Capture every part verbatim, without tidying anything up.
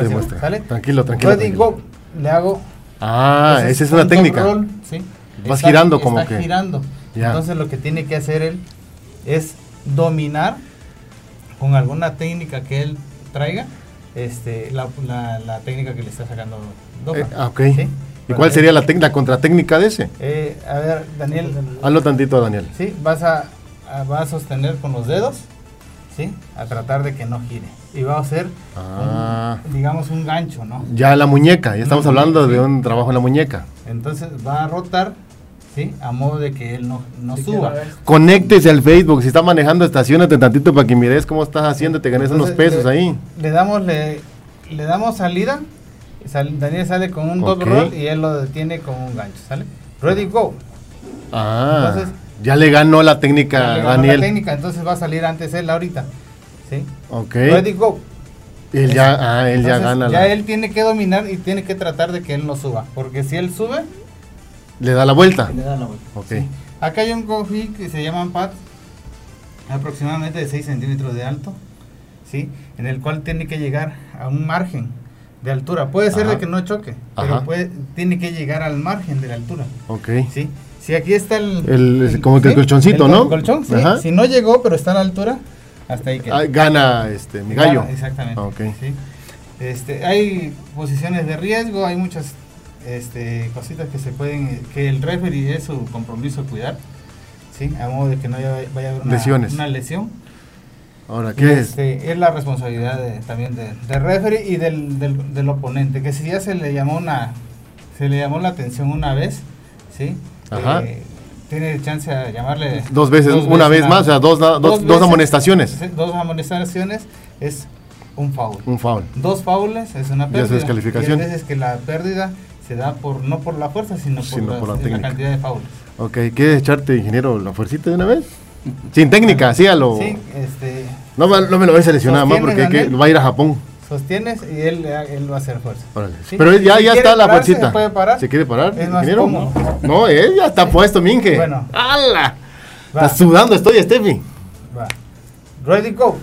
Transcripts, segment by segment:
demuestre, demuestre. ¿Sale? Tranquilo, tranquilo. Ready, tranquilo. go. Le hago. Ah, Entonces, esa es una punto técnica. roll, ¿sí? Vas Está- girando como está que. girando. Ya. Entonces lo que tiene que hacer él es dominar con alguna técnica que él traiga, este, la, la, la técnica que le está sacando Doha. Eh, ah, ok. ¿Sí? ¿Y cuál sería la, tec- la contratécnica de ese? Eh, a ver, Daniel, Hazlo tantito, Daniel. ¿sí? Vas a, a- vas a sostener con los dedos, ¿sí? A tratar de que no gire. Y va a hacer, Ah. un, digamos, un gancho, ¿no? Ya la muñeca, ya estamos Una hablando muñeca, de sí. un trabajo en la muñeca. Entonces va a rotar, ¿sí? A modo de que él no, no Sí, suba. que va- Conéctese al Facebook, si está manejando, estacionate tantito para que mires cómo estás haciendo y te ganes unos Entonces, pesos le, ahí. Le damos, le, le damos salida. Sal- Daniel sale con un Ok. top roll y él lo detiene con un gancho, ¿sale? Ready, go. Ah, Entonces, ya le ganó la Ya técnica, le ganó Daniel. la técnica, entonces va a salir antes él ahorita, ¿sí? Ok. Ready, go. Él ya, ah, él ya Entonces, gana. Ya la- él tiene que dominar y tiene que tratar de que él no suba, porque si él sube, Le da la vuelta. Le da la vuelta. Ok. acá hay un coffee que se llama pad, aproximadamente de seis centímetros de alto, ¿sí? En el cual tiene que llegar a un margen de altura. Puede ser Ajá. de que no choque, Ajá. pero puede, tiene que llegar al margen de la altura, Ok. ¿sí? Si aquí está el... El- como que el colchoncito, el ¿no? colchón, sí. Ajá. Si no llegó, pero está a la altura, hasta ahí queda. Ah, gana este mi gallo. Gana, exactamente. Ah, ok. ¿sí? Este, hay posiciones de riesgo, hay muchas este, cositas que se pueden, que el referee es su compromiso cuidar, ¿sí? A modo de que no haya- vaya a haber una, Lesiones. una lesión. Ahora, Y, ¿qué es? este, es la responsabilidad de- también de- del referee y del, del, del oponente, que si ya se le llamó una, se le llamó la atención una vez, ¿sí? Ajá. Eh, tiene chance de llamarle Dos veces, una vez más, o sea, dos, dos, dos veces, amonestaciones. sí, Dos amonestaciones es un foul. Un foul. Dos faules es una Ya es pérdida. descalificación. Y hay veces que la pérdida se da por no por la fuerza, sino por, Sino la, por la la técnica. cantidad de faules. Ok, ¿quieres echarte, ingeniero, la fuercita de una vez? Sin técnica, sí, a lo... Sí, este, No, me- no me lo vais a seleccionar más Sostienes, porque hay que, Daniel. va a ir a Japón. sostienes y él, él va a hacer fuerza. Órale. ¿Sí? Pero él ya, Si ya quiere está la pararse, fuercita. puede parar. ¿Se quiere parar, Es más ingeniero? cómodo. No, él ya está puesto, Minge. Bueno. ¡Hala! Va. Está sudando, estoy, Steffi. Va. Ready, go.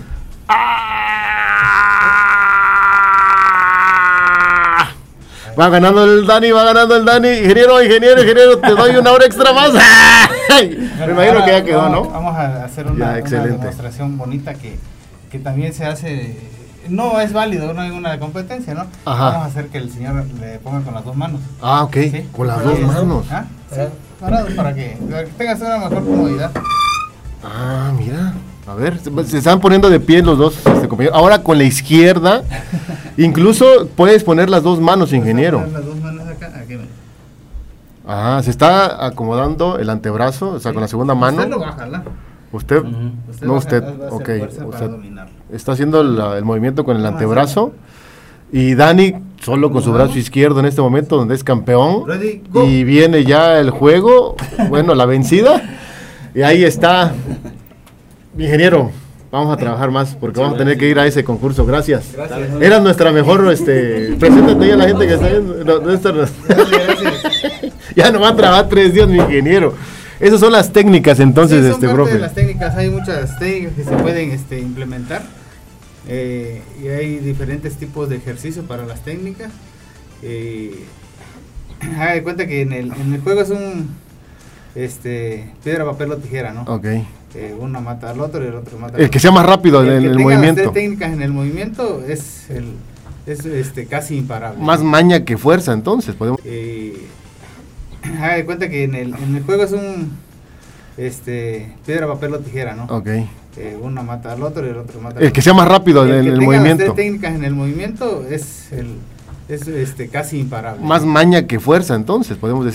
Va ganando el Dani, va ganando el Dani. Ingeniero, ingeniero, ingeniero, te doy una hora extra más. Me Bueno, imagino ahora que ya quedó, vamos, ¿no? Vamos a hacer una, Ya, una excelente. demostración bonita que, que también se hace. No es válido, no hay una competencia, ¿no? Ajá. Vamos a hacer que el señor le ponga con las dos manos. Ah, ok. ¿sí? Con las Para dos que- manos. ¿Ah? Sí, parado para que, para que tengas una mejor comodidad. Ah, mira. A ver, se, se están poniendo de pie los dos este, compañeros. Ahora con la izquierda. Incluso puedes poner las dos manos, ingeniero. Las dos manos acá, aquí, mira. Ah, se está acomodando el antebrazo, o sea, Sí. con la segunda mano. Usted lo va a jalar. Usted, Ujú. Usted no va a usted, jalar, va a hacer ok. fuerza para Usted dominarlo. está haciendo la- el movimiento con el Vamos a antebrazo. Y Dani, solo con su brazo izquierdo en este momento, donde es campeón. Ready, go. Y viene ya el juego, bueno, la vencida. Y ahí está. Ingeniero, vamos a trabajar más porque vamos a tener que ir a ese concurso. Gracias. Gracias. Eras nuestra mejor, este, preséntate ahí a la gente que está viendo. No, no está- Gracias. ya no va a trabajar tres días, mi ingeniero. Esas son las técnicas entonces, Sí, son este, parte profe. de las técnicas, hay muchas técnicas que se pueden este, implementar eh, y hay diferentes tipos de ejercicio para las técnicas. Eh, haga de cuenta que en el, en el juego es un este, piedra, papel o tijera, ¿no? Ok. Eh, uno mata al otro y el otro mata al El que sea más rápido otro. en El el, que tenga las movimiento. tres técnicas en el movimiento es, el, es este, casi imparable. Más maña que fuerza, entonces. Podemos... Eh, haga de cuenta que en el, en el juego es un este, piedra, papel o tijera, ¿no? Ok. Eh, uno mata al otro y el otro mata al El que sea más rápido en El el, que el tenga las movimiento. tres técnicas en el movimiento es, el, es este, casi imparable. Más maña que fuerza, entonces, podemos decir.